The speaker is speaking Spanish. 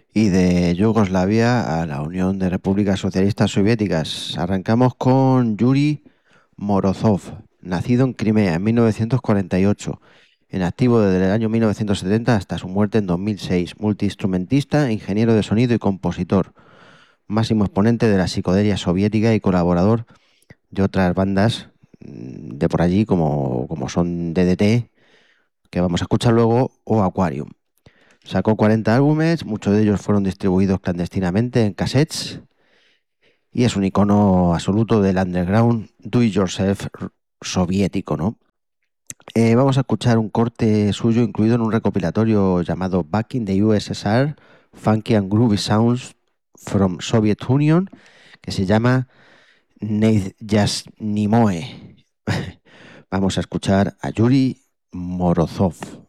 Y de Yugoslavia a la Unión de Repúblicas Socialistas Soviéticas. Arrancamos con Yuri Morozov, nacido en Crimea en 1948, en activo desde el año 1970 hasta su muerte en 2006, multiinstrumentista, ingeniero de sonido y compositor, máximo exponente de la psicodelia soviética y colaborador de otras bandas de por allí como son DDT, que vamos a escuchar luego, o Aquarium. Sacó 40 álbumes, muchos de ellos fueron distribuidos clandestinamente en cassettes y es un icono absoluto del underground do it yourself soviético, ¿no? Vamos a escuchar un corte suyo incluido en un recopilatorio llamado Back in the USSR, Funky and Groovy Sounds from Soviet Union, que se llama Nimoe. Vamos a escuchar a Yuri Morozov.